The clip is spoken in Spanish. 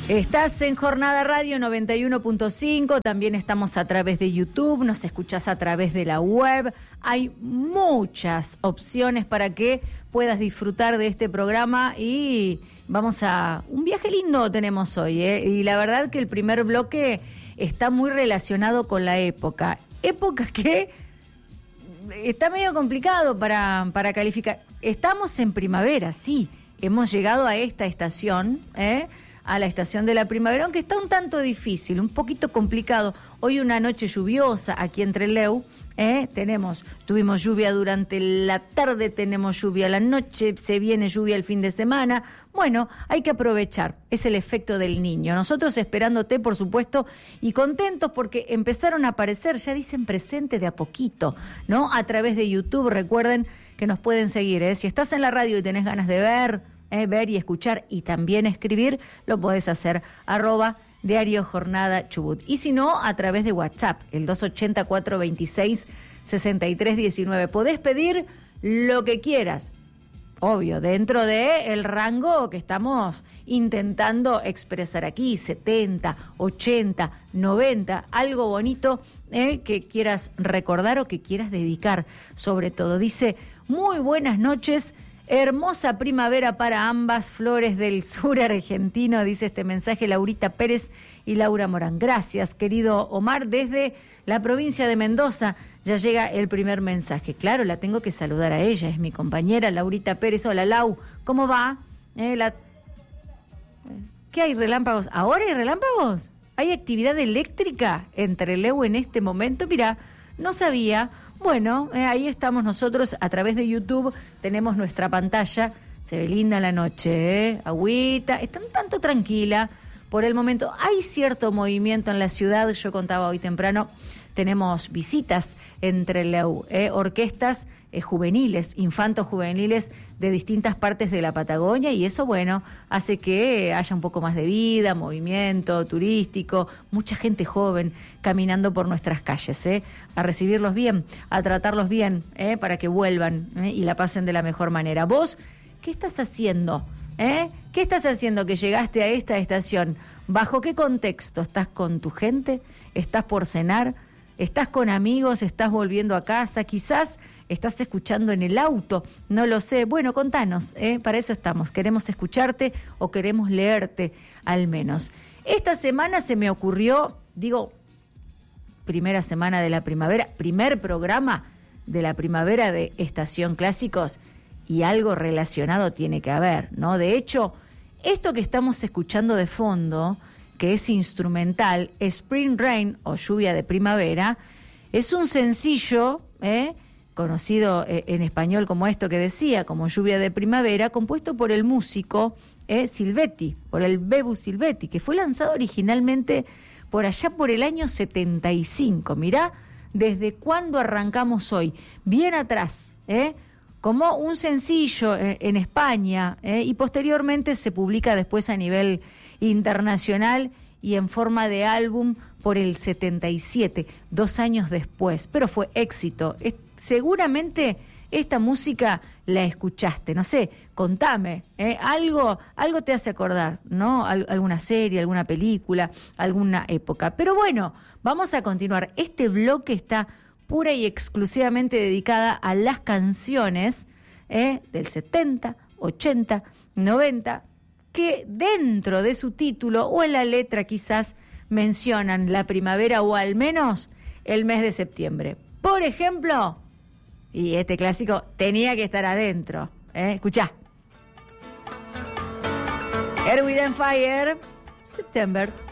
Estás en Jornada Radio 91.5, también estamos a través de YouTube, nos escuchás a través de la web. Hay muchas opciones para que puedas disfrutar de este programa y vamos a... Un viaje lindo tenemos hoy, y la verdad que el primer bloque está muy relacionado con la época. Época que está medio complicado para calificar. Estamos en primavera, sí, hemos llegado a esta estación, a la estación de la primavera, aunque está un tanto difícil, un poquito complicado. Hoy una noche lluviosa aquí en Trelew, tuvimos lluvia durante la tarde, tenemos lluvia a la noche, se viene lluvia el fin de semana. Bueno, hay que aprovechar, es el efecto del niño. Nosotros esperándote, por supuesto, y contentos porque empezaron a aparecer, ya dicen presente de a poquito, ¿no? A través de YouTube, recuerden que nos pueden seguir, Si estás en la radio y tenés ganas de ver y escuchar y también escribir, lo podés hacer, @Diario Jornada Chubut. Y si no, a través de WhatsApp, el 280-426-6319. Podés pedir lo que quieras, obvio, dentro de el rango que estamos intentando expresar aquí, 70, 80, 90, algo bonito que quieras recordar o que quieras dedicar, sobre todo. Dice, muy buenas noches, hermosa primavera para ambas flores del sur argentino, dice este mensaje Laurita Pérez y Laura Morán. Gracias, querido Omar, desde la provincia de Mendoza. Ya llega el primer mensaje. Claro, la tengo que saludar a ella, es mi compañera Laurita Pérez. Hola, Lau, ¿cómo va? ¿Qué hay, relámpagos? ¿Ahora hay relámpagos? ¿Hay actividad eléctrica en Trelew en este momento? Mirá, no sabía. Bueno, ahí estamos nosotros a través de YouTube, tenemos nuestra pantalla, se ve linda la noche, agüita, está un tanto tranquila por el momento. Hay cierto movimiento en la ciudad, yo contaba hoy temprano, tenemos visitas entre orquestas juveniles, infantos juveniles de distintas partes de la Patagonia, y eso, bueno, hace que haya un poco más de vida, movimiento turístico, mucha gente joven caminando por nuestras calles, a recibirlos bien, a tratarlos bien, para que vuelvan y la pasen de la mejor manera. ¿Vos qué estás haciendo? ¿Qué estás haciendo que llegaste a esta estación? ¿Bajo qué contexto? ¿Estás con tu gente? ¿Estás por cenar? ¿Estás con amigos? ¿Estás volviendo a casa? Quizás estás escuchando en el auto, no lo sé. Bueno, contanos, para eso estamos. Queremos escucharte o queremos leerte al menos. Esta semana se me ocurrió, primera semana de la primavera, primer programa de la primavera de Estación Clásicos, y algo relacionado tiene que haber, ¿no? De hecho, esto que estamos escuchando de fondo, que es instrumental, Spring Rain o Lluvia de Primavera, es un sencillo, conocido en español como esto que decía, como Lluvia de Primavera, compuesto por el músico Silvetti, por el Bebu Silvetti, que fue lanzado originalmente por allá por el año 75. Mirá, desde cuándo arrancamos hoy, bien atrás, como un sencillo en España, y posteriormente se publica después a nivel internacional y en forma de álbum por el 77, 2 años después, pero fue éxito. Seguramente esta música la escuchaste, no sé, contame, algo te hace acordar, ¿no? Alguna serie, alguna película, alguna época. Pero bueno, vamos a continuar. Este bloque está pura y exclusivamente dedicada a las canciones del 70, 80, 90, que dentro de su título o en la letra quizás mencionan la primavera o al menos el mes de septiembre. Por ejemplo, y este clásico tenía que estar adentro. Escuchá. Earth, Wind and Fire, September.